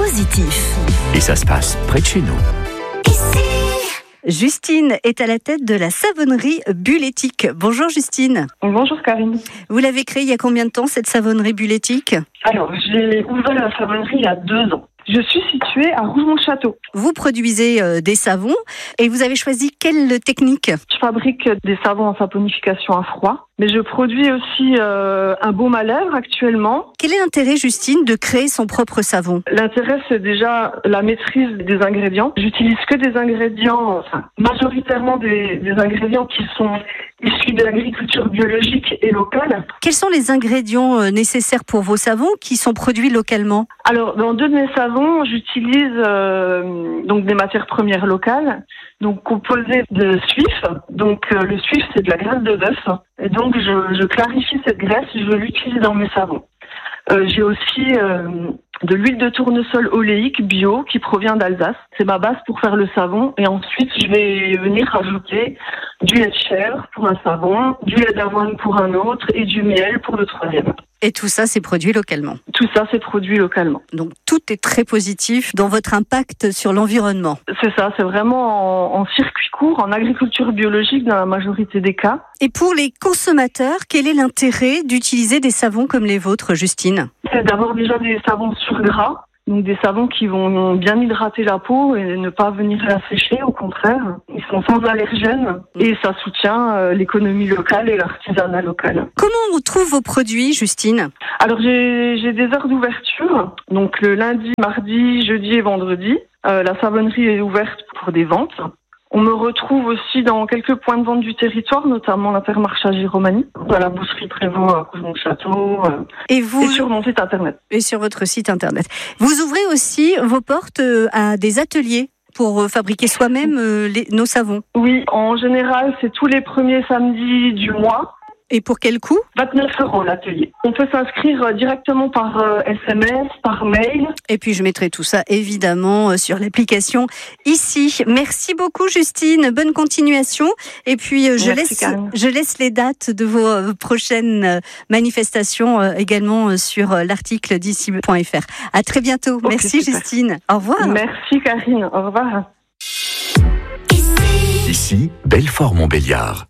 positif. Et ça se passe près de chez nous. Justine est à la tête de la savonnerie Bulletic. Bonjour Justine. Bonjour Karine. Vous l'avez créée il y a combien de temps cette savonnerie Bulletic ? Alors, j'ai ouvert la savonnerie il y a 2 ans. Je suis située à Rougemont-le-Château. Vous produisez des savons et vous avez choisi quelle technique ? Je fabrique des savons en saponification à froid, mais je produis aussi un baume à lèvres actuellement. Quel est l'intérêt, Justine, de créer son propre savon ? L'intérêt, c'est déjà la maîtrise des ingrédients. J'utilise que des ingrédients, majoritairement des ingrédients qui sont issus de l'agriculture biologique et locale. Quels sont les ingrédients nécessaires pour vos savons qui sont produits localement ? Alors, dans 2 de mes savons, j'utilise donc des matières premières locales, donc composées de suif. Donc, le suif, c'est de la graisse de bœuf. Et donc, je clarifie cette graisse, je l'utilise dans mes savons. J'ai aussi de l'huile de tournesol oléique bio qui provient d'Alsace. C'est ma base pour faire le savon. Et ensuite, je vais venir rajouter du lait de chèvre pour un savon, du lait d'avoine pour un autre et du miel pour le 3e. Et tout ça, c'est produit localement. Tout ça, c'est produit localement. Donc, tout est très positif dans votre impact sur l'environnement. C'est ça, c'est vraiment en circuit court, en agriculture biologique dans la majorité des cas. Et pour les consommateurs, quel est l'intérêt d'utiliser des savons comme les vôtres, Justine ? C'est d'avoir déjà des savons sur gras, donc des savons qui vont bien hydrater la peau et ne pas venir la sécher, au contraire. Ils sont sans allergènes et ça soutient l'économie locale et l'artisanat local. Comment on trouve vos produits, Justine ? Alors j'ai des heures d'ouverture, donc le lundi, mardi, jeudi et vendredi. La savonnerie est ouverte pour des ventes. On me retrouve aussi dans quelques points de vente du territoire, notamment l'Intermarché à Giromagny, à la boucherie Prévost à Rougemont-le-Château et sur mon site internet. Et sur votre site internet. Vous ouvrez aussi vos portes à des ateliers pour fabriquer soi-même nos savons. Oui, en général, c'est tous les premiers samedis du mois. Et pour quel coût ? 29 € l'atelier. On peut s'inscrire directement par SMS, par mail. Et puis je mettrai tout ça évidemment sur l'application ici. Merci beaucoup Justine, bonne continuation. Et puis je laisse les dates de vos prochaines manifestations également sur l'article d'ici.fr. À très bientôt. Okay, merci super. Justine. Au revoir. Merci Karine. Au revoir. Ici, Belfort-Montbéliard.